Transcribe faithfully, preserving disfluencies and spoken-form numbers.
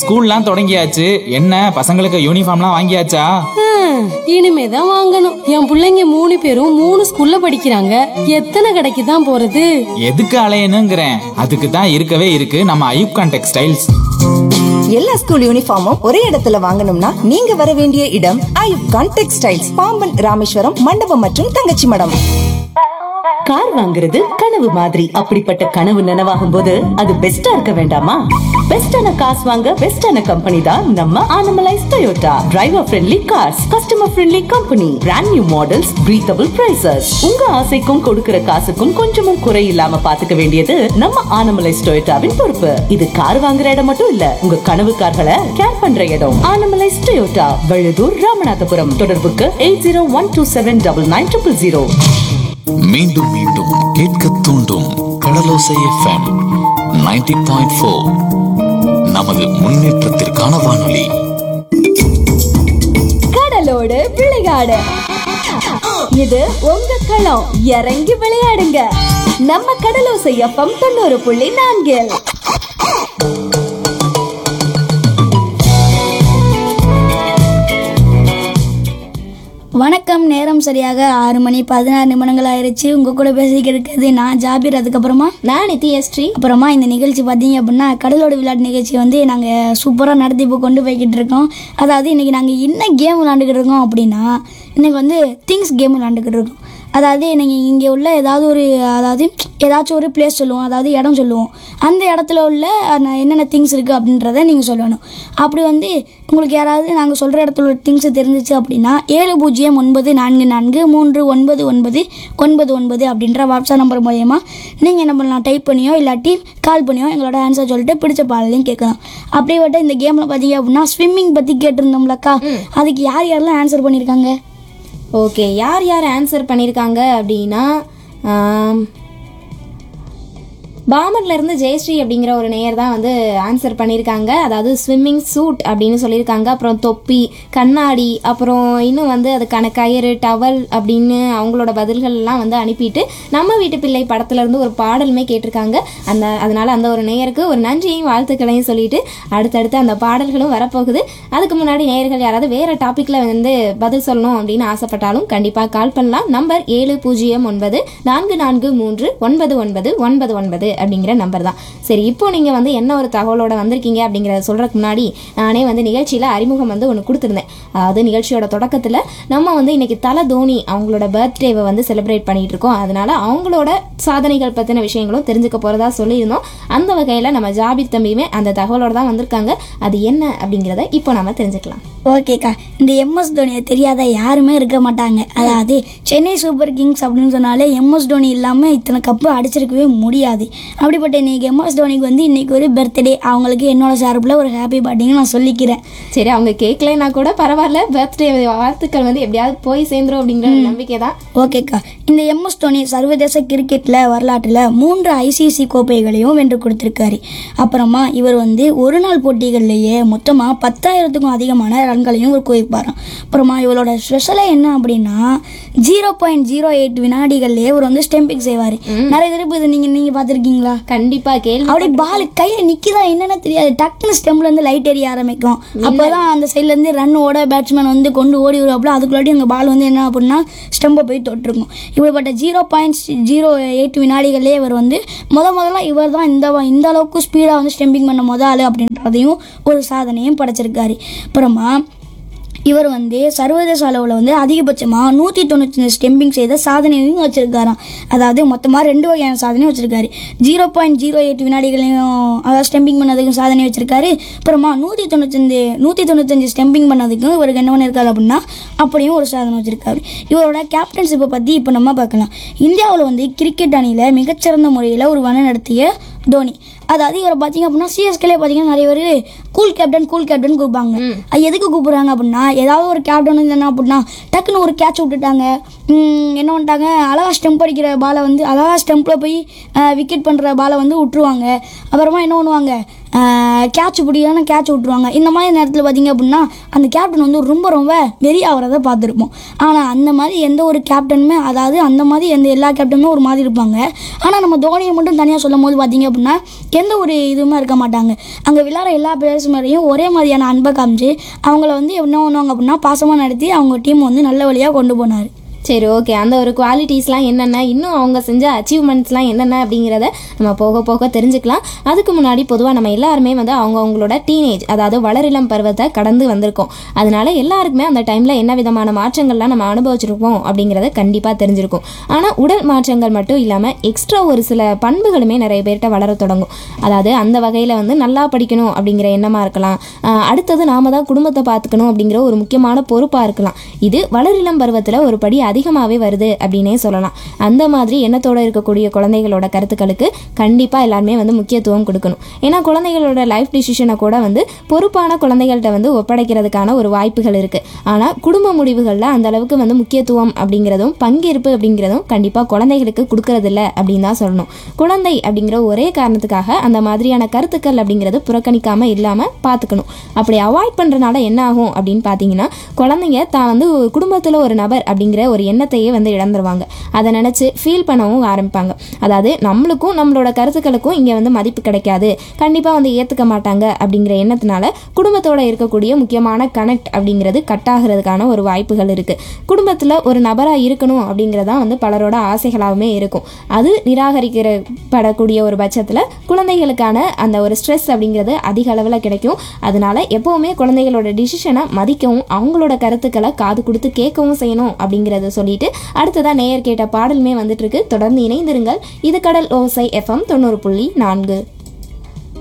ஸ்கூல்லாம் தொடங்கியாச்சு. என்ன பசங்களுக்கு யூனிஃபார்ம்லாம் வாங்கியாச்சா? இனிமேதான் வாங்கணும். என் பிள்ளைங்க மூணு பேரும் மூணு ஸ்கூல்ல படிக்கிறாங்க. எத்தனை கடைக்கு தான் போறது? எதுக்கு அலையணுங்கிறேன். அதுக்கு தான் இருக்கவே இருக்கு நம்ம ஐயூப்கான் டெக்ஸ்டைல்ஸ். எல்லா ஸ்கூல் யூனிஃபார்மும் ஒரே இடத்துல வாங்கணும்னா நீங்க வர வேண்டிய இடம் ஐயூப்கான் டெக்ஸ்டைல்ஸ், பாம்பன் ராமேஸ்வரம் மண்டபம் மற்றும் தங்கச்சி மடம். கார் வாங்குறது கனவு மாதிரி. அப்படிப்பட்ட கனவு நனவாகும் போது அது பெஸ்டா இருக்க வேண்டாமா? பெஸ்டான காசு வாங்க பெஸ்டான கம்பெனி தான் நம்ம Anamallais Toyota. Driver friendly cars, customer friendly company, brand new models, breathable prices. உங்க ஆசைக்கும் கொடுக்கிற காசுக்கும் கொஞ்சமும் குறை இல்லாம பாத்துக்க வேண்டியது நம்ம ஆனமலைஸ் டொயோட்டாவின் பொறுப்பு. இது கார் வாங்குற இடம் மட்டும் இல்ல, உங்க கனவு கார்களை கேர் பண்ற இடம். ஆனமலைஸ் டொயோட்டா, வழுதூர், ராமநாதபுரம். தொடர்புக்கு eight zero one two seven double nine triple zero. மீண்டும் மீண்டும் கேட்க தூண்டும் கடலோசை எஃப்எம் நைன்டி பாயிண்ட் ஃபோர். நமது முன்னேற்றத்திற்கான வானொலி. கடலோடு விளையாடு, இது உங்க களம். இறங்கி விளையாடுங்க. நம்ம கடலோசை எஃப்எம் தொண்ணூறு புள்ளி நான்கில். வணக்கம். நேரம் சரியாக ஆறு மணி பதினாறு நிமிடங்கள் ஆயிடுச்சு. உங்க கூட பேசிக்கிட்டு இருக்கிறது நான் ஜாபீர், அதுக்கப்புறமா நான் நித்யஸ்ரீ. அப்புறமா இந்த நிகழ்ச்சி பார்த்தீங்க அப்படின்னா கடலோடு விளையாட்டு நிகழ்ச்சி வந்து நாங்கள் சூப்பராக நடத்தி இப்போ கொண்டு போய்கிட்டு இருக்கோம். அதாவது இன்றைக்கி நாங்கள் என்ன கேம் விளாண்டுக்கிட்டு இருக்கோம் அப்படின்னா, இன்றைக்கி வந்து திங்ஸ் கேம் விளாண்டுக்கிட்டு இருக்கோம். அதாவது நீங்கள் இங்கே உள்ள ஏதாவது ஒரு அதாவது ஏதாச்சும் ஒரு பிளேஸ் சொல்லுவோம், அதாவது இடம் சொல்லுவோம். அந்த இடத்துல உள்ள என்னென்ன திங்ஸ் இருக்குது அப்படின்றத நீங்கள் சொல்லணும். அப்படி வந்து உங்களுக்கு யாராவது நாங்கள் சொல்கிற இடத்துல உள்ள திங்ஸ் தெரிஞ்சிச்சு அப்படின்னா ஏழு பூஜ்ஜியம் ஒன்பது நான்கு நான்கு மூன்று ஒன்பது ஒன்பது ஒன்பது ஒன்பது அப்படின்ற வாட்ஸ்அப் நம்பர் மூலயமா நீங்கள் என்ன பண்ணலாம், டைப் பண்ணியோ இல்லாட்டி கால் பண்ணியோ எங்களோட ஆன்சர் சொல்லிட்டு பிடிச்ச பாடலையும் கேட்கலாம். அப்படிப்பட்ட இந்த கேமில் பார்த்தீங்க அப்படின்னா ஸ்விம்மிங் பற்றி கேட்டிருந்தோம்லக்கா, அதுக்கு யார் யாரெல்லாம் ஆன்சர் பண்ணியிருக்காங்க? ஓகே, யார் யார் ஆன்சர் பண்ணியிருக்காங்க அப்படின்னா, பாமர்ல இருந்து ஜெயஸ்ரீ அப்படிங்கிற ஒரு நேயர் தான் வந்து ஆன்சர் பண்ணியிருக்காங்க. அதாவது ஸ்விம்மிங் சூட் அப்படின்னு சொல்லியிருக்காங்க. அப்புறம் தொப்பி, கண்ணாடி, அப்புறம் இன்னும் வந்து அதுக்கான கயிறு, டவல் அப்படின்னு அவங்களோட பதில்கள் எல்லாம் வந்து அனுப்பிட்டு நம்ம வீட்டு பிள்ளை படத்துல இருந்து ஒரு பாடலுமே கேட்டிருக்காங்க. அந்த அதனால அந்த ஒரு நேயருக்கு ஒரு நன்றியையும் வாழ்த்துக்களையும் சொல்லிட்டு அடுத்தடுத்து அந்த பாடல்களும் வரப்போகுது. அதுக்கு முன்னாடி நேயர்கள் யாராவது வேற டாபிக்ல வந்து பதில் சொல்லணும் அப்படின்னு ஆசைப்பட்டாலும் கண்டிப்பா கால் பண்ணலாம். நம்பர் ஏழு பூஜ்ஜியம் ஒன்பது நான்கு நான்கு மூன்று ஒன்பது ஒன்பது ஒன்பது ஒன்பது அப்படிங்கிற நம்பர் தான். சரி, இப்போ நீங்க வந்து என்ன ஒரு தகவலோட வந்திருக்கீங்க அப்படிங்கறத சொல்றதுக்கு முன்னாடி நானே வந்து நிகழ்ச்சியில அறிமுகம் வந்து ஒன்று கொடுத்துருந்தேன். அதாவது நிகழ்ச்சியோட தொடக்கத்துல நம்ம வந்து இன்னைக்கு தல தோனி அவங்களோட பர்த்டேவை வந்து செலிப்ரேட் பண்ணிட்டு இருக்கோம். அதனால அவங்களோட சாதனைகள் பத்தின விஷயங்களும் தெரிஞ்சுக்க போறதா சொல்லியிருந்தோம். அந்த வகையில நம்ம ஜாபீர் தம்பியுமே அந்த தகவலோட தான் வந்திருக்காங்க. அது என்ன அப்படிங்கிறத இப்போ நம்ம தெரிஞ்சுக்கலாம். ஓகேக்கா, இந்த எம்எஸ் தோனியை தெரியாத யாருமே இருக்க மாட்டாங்க. அதாவது சென்னை சூப்பர் கிங்ஸ் அப்படின்னு சொன்னாலே எம்எஸ் தோனி இல்லாமல் இத்தனை கப்பு அடிச்சிருக்கவே முடியாது. அப்படிப்பட்ட இன்னைக்கு எம்எஸ் தோனிக்கு வந்து இன்னைக்கு ஒரு பர்த்டே. அவங்களுக்கு என்னோட சார்பில் ஒரு ஹாப்பி பர்த்டேன்னு நான் சொல்லிக்கிறேன். சரி, அவங்க கேட்கலன்னா கூட பரவாயில்ல, பர்த்டே வாழ்த்துக்கள் வந்து எப்படியாவது போய் சேர்ந்துரும் அப்படிங்கிற ஒரு நம்பிக்கை தான். ஓகேக்கா, இந்த எம்எஸ் தோனி சர்வதேச கிரிக்கெட்டில் வரலாற்றில் மூன்று ஐசிசி கோப்பைகளையும் வென்று கொடுத்துருக்காரு. அப்புறமா இவர் வந்து ஒரு நாள் போட்டிகள்லேயே மொத்தமாக பத்தாயிரத்துக்கும் அதிகமான ரன்களையும் இவர் குவிப்பாராம். அப்புறமா இவரோட ஸ்பெஷலே என்ன அப்படின்னா ஜீரோ பாயிண்ட் ஜீரோ எயிட் வினாடிகள்லேயே இவர் வந்து ஸ்டெம்பிங் செய்வார். நிறைய தடவை இது நீங்கள் நீங்கள் பார்த்துருக்கீங்களா? கண்டிப்பா கேள்வி. அப்படி பால் கையில் நிற்கிதான் என்னென்ன தெரியாது, டக்குன்னு ஸ்டெம்ப்ல இருந்து லைட் எரிய ஆரம்பிக்கும். அப்போதான் அந்த சைட்ல இருந்து ரன் ஓட பேட்ஸ்மேன் வந்து கொண்டு ஓடி வருவாப்புல. அதுக்குள்ளாடி அங்கே பால் வந்து என்ன அப்படின்னா ஸ்டெம்பை போய் தொட்டிருக்கும். இப்படிப்பட்ட ஜீரோ பாயிண்ட் ஜீரோ எயிட் வினாடிகளே இவர் வந்து முத முதல்ல இவர் தான் இந்த இந்த அளவுக்கு ஸ்பீடாக வந்து ஸ்டெம்பிங் பண்ண முத ஆளு அப்படின்றதையும் ஒரு சாதனையும் படைச்சிருக்காரு. அப்புறமா இவர் வந்து சர்வதேச அளவில் வந்து அதிகபட்சமாக நூற்றி தொண்ணூற்றி ஸ்டெம்பிங் செய்த சாதனையும் வச்சுருக்காராம். அதாவது மொத்தமாக ரெண்டு வகையான சாதனையும் வச்சுருக்காரு. ஜீரோ பாயிண்ட் ஜீரோ எயிட் வினாடிகளையும் அதாவது ஸ்டெம்பிங் பண்ணதுக்கும் சாதனை வச்சுருக்காரு. அப்புறமா நூற்றி தொண்ணூத்தஞ்சு நூற்றி தொண்ணூத்தஞ்சு ஸ்டெம்பிங் பண்ணதுக்கும் இவருக்கு என்ன பண்ணியிருக்காரு அப்படின்னா அப்படியும் ஒரு சாதனை வச்சுருக்காரு. இவரோட கேப்டன்ஷிப்பை பற்றி இப்போ நம்ம பார்க்கலாம். இந்தியாவில் வந்து கிரிக்கெட் அணியில் மிகச்சிறந்த முறையில் ஒரு வழி நடத்திய தோனி. அதாவது இவரை பார்த்தீங்க அப்படின்னா சிஎஸ்கேலே பார்த்தீங்கன்னா நிறைய பேர் கூல் கேப்டன் கூல் கேப்டன் கூப்பிடுவாங்க. அது எதுக்கு கூப்பிடுறாங்க அப்படின்னா, ஏதாவது ஒரு கேப்டன் வந்து என்ன அப்படின்னா டக்குன்னு ஒரு கேட்ச் விட்டுட்டாங்க, என்ன பண்ணிட்டாங்க, அழகா ஸ்டெம்ப் அடிக்கிற பாலை வந்து அழகா ஸ்டெம்பில் போய் விக்கெட் பண்ணுற பாலை வந்து விட்டுருவாங்க. அப்புறமா என்ன பண்ணுவாங்க, கேட்ச் பிடிக்கான கேட்ச் விட்ருவாங்க. இந்த மாதிரி நேரத்தில் பார்த்தீங்க அப்படின்னா அந்த கேப்டன் வந்து ரொம்ப ரொம்ப வெறி ஆகிறத பார்த்துருப்போம். ஆனால் அந்த மாதிரி எந்த ஒரு கேப்டனுமே, அதாவது அந்த மாதிரி எந்த எல்லா கேப்டனுமே ஒரு மாதிரி இருப்பாங்க. ஆனால் நம்ம தோனியை மட்டும் தனியாக சொல்லும் போது பார்த்தீங்க அப்படின்னா எந்த ஒரு இதுவுமே இருக்க மாட்டாங்க. அங்கே விளையாடுற எல்லா பிளேயர்ஸ் மேலேயும் ஒரே மாதிரியான அன்பை காமிச்சு அவங்கள வந்து என்ன பண்ணுவாங்க அப்படின்னா பாசமாக நடத்தி அவங்க டீம் வந்து நல்ல வழியாக கொண்டு போனார். சரி, ஓகே. அந்த ஒரு குவாலிட்டிஸ்லாம் என்னென்ன, இன்னும் அவங்க செஞ்ச அச்சீவ்மெண்ட்ஸ்லாம் என்னென்ன அப்படிங்கிறத நம்ம போக போக தெரிஞ்சுக்கலாம். அதுக்கு முன்னாடி பொதுவாக நம்ம எல்லாருமே வந்து அவங்க அவங்களோட டீனேஜ், அதாவது வளரிளம் பருவத்தை கடந்து வந்திருக்கோம். அதனால எல்லாருக்குமே அந்த டைமில் என்ன விதமான மாற்றங்கள்லாம் நம்ம அனுபவிச்சிருக்கோம் அப்படிங்கிறத கண்டிப்பாக தெரிஞ்சிருக்கும். ஆனால் உடல் மாற்றங்கள் மட்டும் இல்லாமல் எக்ஸ்ட்ரா ஒரு சில பண்புகளுமே நிறைய பேர்கிட்ட வளர தொடங்கும். அதாவது அந்த வகையில் வந்து நல்லா படிக்கணும் அப்படிங்கிற எண்ணமாக இருக்கலாம். அடுத்தது நாம தான் குடும்பத்தை பார்த்துக்கணும் அப்படிங்கிற ஒரு முக்கியமான பொறுப்பாக இருக்கலாம். இது வளரிளம் பருவத்தில் ஒரு படி அதிகமாகவே வருது அப்படின்னே சொல்லலாம். அந்த மாதிரி எண்ணத்தோடு இருக்கக்கூடிய குழந்தைகளோட கருத்துக்களுக்கு கண்டிப்பாக எல்லாருமே வந்து முக்கியத்துவம் கொடுக்கணும். ஏன்னா குழந்தைகளோட லைஃப் டிசிஷனை கூட வந்து பொறுப்பான குழந்தைகள்கிட்ட வந்து ஒப்படைக்கிறதுக்கான ஒரு வாய்ப்புகள் இருக்குது. ஆனால் குடும்ப முடிவுகளில் அந்த அளவுக்கு வந்து முக்கியத்துவம் அப்படிங்கிறதும் பங்கேற்பு அப்படிங்கிறதும் கண்டிப்பாக குழந்தைகளுக்கு கொடுக்கறதில்ல அப்படின்னு தான் சொல்லணும். குழந்தை அப்படிங்கிற ஒரே காரணத்துக்காக அந்த மாதிரியான கருத்துக்கள் அப்படிங்கிறது புறக்கணிக்காமல் இல்லாமல் பார்த்துக்கணும். அப்படி அவாய்ட் பண்ணுறதுனால என்ன ஆகும் அப்படின்னு பார்த்தீங்கன்னா, குழந்தைங்க தான் வந்து குடும்பத்தில் ஒரு நபர் அப்படிங்கிற ஒரு எண்ணத்தையே வந்து இழந்துருவாங்க. அதை நினச்சி ஃபீல் பண்ணவும் ஆரம்பிப்பாங்க. அதாவது நம்மளுக்கும் நம்மளோட கருத்துக்களுக்கும் இங்கே வந்து மதிப்பு கிடைக்காது, கண்டிப்பாக வந்து ஏற்றுக்க மாட்டாங்க அப்படிங்கிற எண்ணத்தினால குடும்பத்தோடு இருக்கக்கூடிய முக்கியமான கனெக்ட் அப்படிங்கிறது கட் ஆகிறதுக்கான ஒரு வாய்ப்புகள் இருக்குது. குடும்பத்தில் ஒரு நபராக இருக்கணும் அப்படிங்கிறதான் வந்து பலரோட ஆசைகளாகவுமே இருக்கும். அது நிராகரிக்கப்படக்கூடிய ஒரு பட்சத்தில் குழந்தைகளுக்கான அந்த ஒரு ஸ்ட்ரெஸ் அப்படிங்கிறது அதிக அளவில் கிடைக்கும். அதனால எப்போவுமே குழந்தைகளோட டிசிஷனை மதிக்கவும் அவங்களோட கருத்துக்களை காது கொடுத்து கேட்கவும் செய்யணும் அப்படிங்கிறத சொல்லிட்டு அடுத்ததான் நேயர் கேட்ட பாடலுமே வந்துட்டு இருக்கு. தொடர்ந்து இணைந்திருங்கள். இது கடல் ஓசை எஃப்எம் தொண்ணூறு புள்ளி நான்கு.